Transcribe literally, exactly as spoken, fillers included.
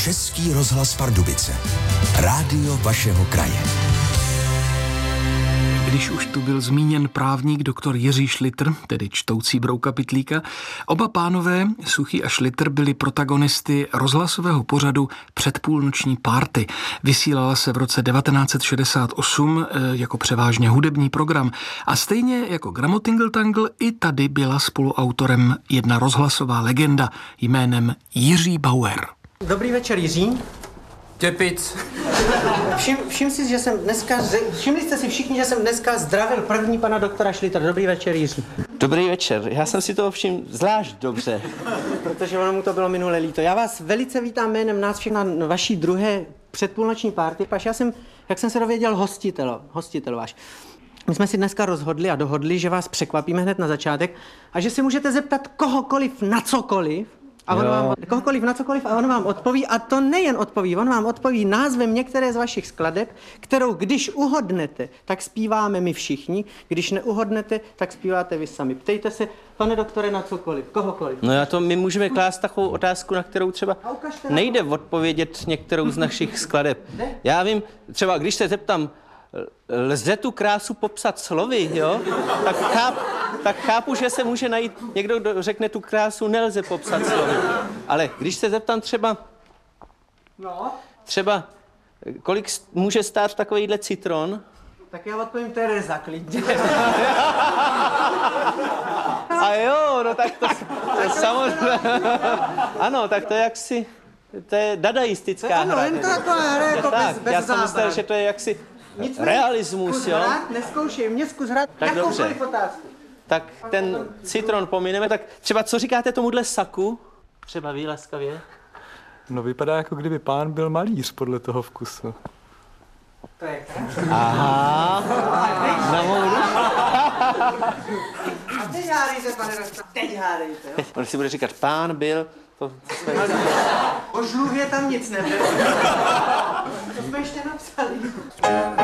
Český rozhlas Pardubice. Rádio vašeho kraje. Když už tu byl zmíněn právník doktor Jiří Šlitr, tedy čtoucí Brouka Pytlíka, oba pánové, Suchý a Šlitr, byli protagonisty rozhlasového pořadu Předpůlnoční párty. Vysílala se v roce devatenáct set šedesát osm jako převážně hudební program a stejně jako Gramotingle Tangle i tady byla spoluautorem jedna rozhlasová legenda jménem Jiří Bauer. Dobrý večer, Jiří. Těpic. Všim, všim si, že jsem dneska, všimli jste si všichni, že jsem dneska zdravil první pana doktora Šlitra. Dobrý večer, Jiří. Dobrý večer, já jsem si toho všiml zvlášť dobře. Protože ono mu to bylo minule líto. Já vás velice vítám jménem nás všech na vaší druhé předpůlnoční párty. Paž já jsem, jak jsem se dověděl, hostitel, hostitel váš. My jsme si dneska rozhodli a dohodli, že vás překvapíme hned na začátek a že si můžete zeptat kohokoliv na cokoliv, a on vám, kohokoliv na cokoliv a on vám odpoví, a to nejen odpoví, on vám odpoví názvem některé z vašich skladeb, kterou když uhodnete, tak zpíváme my všichni, když neuhodnete, tak zpíváte vy sami. Ptejte se, pane doktore, na cokoliv, kohokoliv. No já to, my můžeme klást takovou otázku, na kterou třeba nejde odpovědět některou z našich skladeb. Já vím, třeba když se zeptám, lze tu krásu popsat slovy, jo? Tak, cháp, tak chápu, že se může najít někdo, kdo řekne, tu krásu nelze popsat slovy. Ale když se zeptám třeba, No, třeba kolik může stát takovýhle citron? tak já odpovím Tereza, klidně. A jo, no tak to, to samozřejmě. Ano, tak to je jaksi, to je dadaistická Ano, hra. jen to taková hra jako Tak, bez, bez já jsem myslel, zábran. že to je jaksi Nicméně, realismus, zkus jo? hrát, neskoušej, mě zkus hrát Tak jakoukoliv dobře. otázku. Tak ten citron pomineme, tak třeba co říkáte tomuhle saku? Třeba vy laskavě. No vypadá, jako kdyby pán byl malíř podle toho vkusu. To je krásné. Aha. Na mou A teď hádejte, pane doktore, teď hádejte, jo? On si bude říkat, pán byl, to, to jsme... O žluvě tam nic nebylo. To jsme ještě napsali.